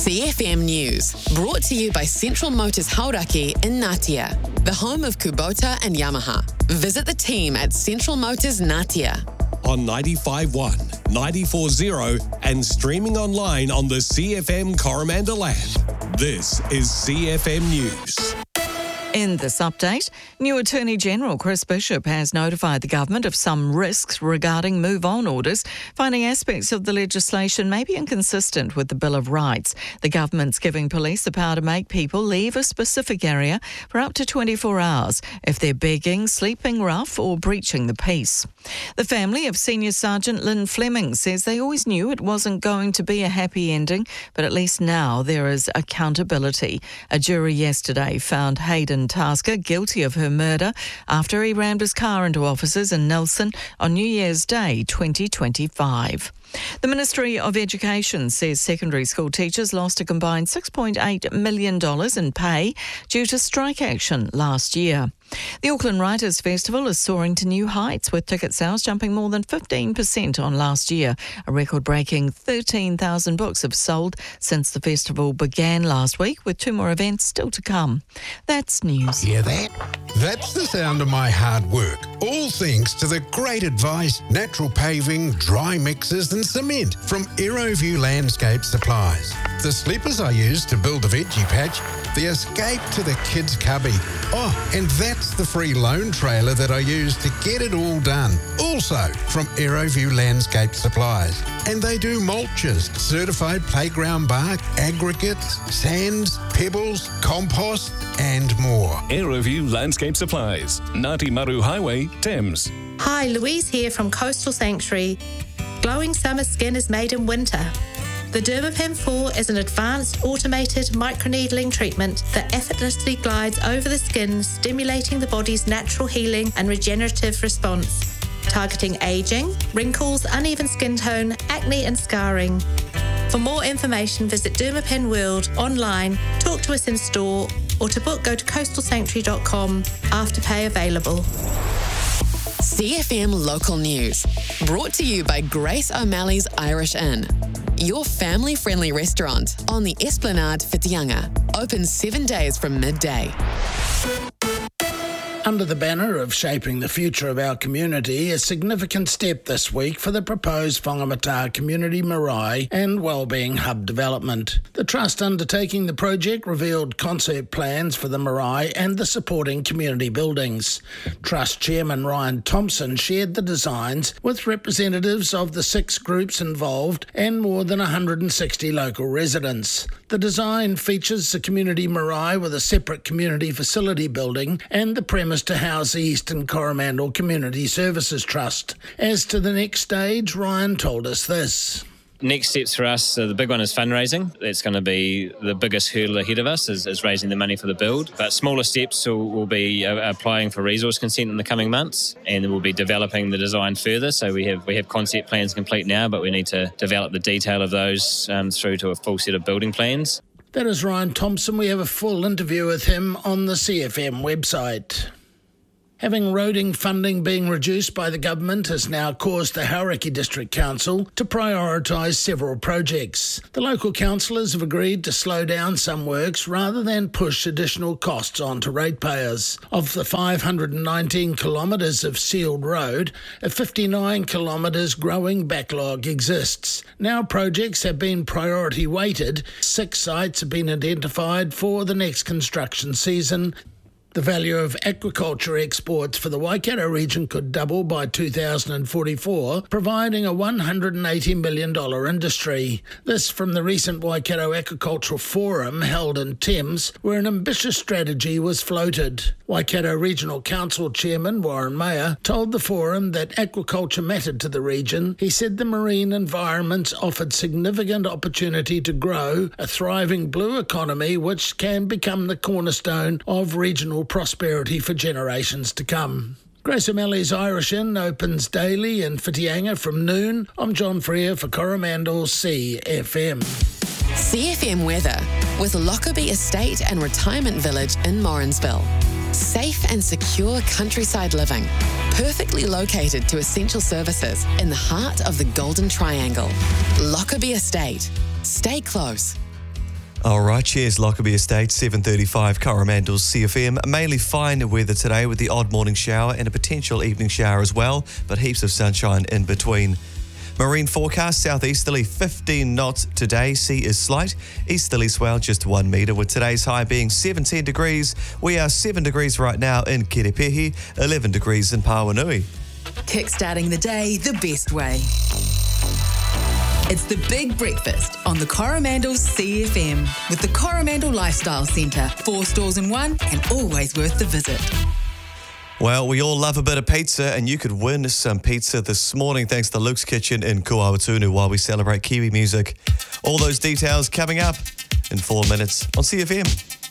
CFM News, brought to you by Central Motors Hauraki in Ngatea, the home of Kubota and Yamaha. Visit the team at Central Motors Ngatea. On 95.1, 94.0 and streaming online on the CFM Coromandel app. This is CFM News. In this update, new Attorney General Chris Bishop has notified the government of some risks regarding move-on orders, finding aspects of the legislation may be inconsistent with the Bill of Rights. The government's giving police the power to make people leave a specific area for up to 24 hours if they're begging, sleeping rough or breaching the peace. The family of Senior Sergeant Lynn Fleming says they always knew it wasn't going to be a happy ending, but at least now there is accountability. A jury yesterday found Hayden Tasker guilty of her murder after he rammed his car into officers in Nelson on New Year's Day 2025. The Ministry of Education says secondary school teachers lost a combined $6.8 million in pay due to strike action last year. The Auckland Writers' Festival is soaring to new heights, with ticket sales jumping more than 15% on last year. A record-breaking 13,000 books have sold since the festival began last week, with 2 more events still to come. That's news. Hear that? That's the sound of my hard work. All thanks to the great advice, natural paving, dry mixes and cement from Aeroview Landscape Supplies. The sleepers I use to build the veggie patch, the escape to the kids' cubby. Oh, and that's the free loan trailer that I use to get it all done. Also from Aeroview Landscape Supplies. And they do mulches, certified playground bark, aggregates, sands, pebbles, compost and more. Aeroview Landscape Supplies, Ngāti Maru Highway, Thames. Hi, Louise here from Coastal Sanctuary. Glowing summer skin is made in winter. The Dermapen 4 is an advanced automated microneedling treatment that effortlessly glides over the skin, stimulating the body's natural healing and regenerative response, targeting aging, wrinkles, uneven skin tone, acne and scarring. For more information, visit Dermapen World online, talk to us in store, or to book, go to coastalsanctuary.com. Afterpay available. CFM Local News, brought to you by Grace O'Malley's Irish Inn, your family-friendly restaurant on the Esplanade Whitianga, open 7 days from midday. Under the banner of shaping the future of our community, a significant step this week for the proposed Whangamata Community Marae and Wellbeing Hub development. The Trust undertaking the project revealed concept plans for the marae and the supporting community buildings. Trust Chairman Ryan Thompson shared the designs with representatives of the 6 groups involved and more than 160 local residents. The design features the community marae with a separate community facility building and the premise to house the Eastern Coromandel Community Services Trust. As to the next stage, Ryan told us this. Next steps for us, the big one is fundraising. It's going to be the biggest hurdle ahead of us is raising the money for the build. But smaller steps will be applying for resource consent in the coming months, and we'll be developing the design further. So we have concept plans complete now, but we need to develop the detail of those through to a full set of building plans. That is Ryan Thompson. We have a full interview with him on the CFM website. Having roading funding being reduced by the government has now caused the Hauraki District Council to prioritise several projects. The local councillors have agreed to slow down some works rather than push additional costs onto ratepayers. Of the 519 kilometres of sealed road, a 59 kilometres growing backlog exists. Now projects have been priority weighted. 6 sites have been identified for the next construction season. The value of aquaculture exports for the Waikato region could double by 2044, providing a $180 million industry. This from the recent Waikato Aquaculture Forum held in Thames, where an ambitious strategy was floated. Waikato Regional Council Chairman Warren Mayer told the forum that aquaculture mattered to the region. He said the marine environments offered significant opportunity to grow a thriving blue economy which can become the cornerstone of regional prosperity for generations to come. Grace O'Malley's Irish Inn opens daily in Whitianga from noon. I'm John Freer for Coromandel CFM. CFM weather with Lockerbie Estate and Retirement Village in Morrinsville. Safe and secure countryside living, perfectly located to essential services in the heart of the Golden Triangle. Lockerbie Estate. Stay close. All right, cheers, Lockerbie Estate, 7:35, Coromandel's CFM. Mainly fine weather today with the odd morning shower and a potential evening shower as well, but heaps of sunshine in between. Marine forecast, southeasterly 15 knots today. Sea is slight. Easterly swell just 1 metre, with today's high being 17 degrees. We are 7 degrees right now in Kerepehi, 11 degrees in Pawanui. Kickstarting the day the best way. It's the Big Breakfast on the Coromandel CFM with the Coromandel Lifestyle Centre. 4 stores in one and always worth the visit. Well, we all love a bit of pizza, and you could win some pizza this morning thanks to Luke's Kitchen in Kuawatunu while we celebrate Kiwi music. All those details coming up in 4 minutes on CFM.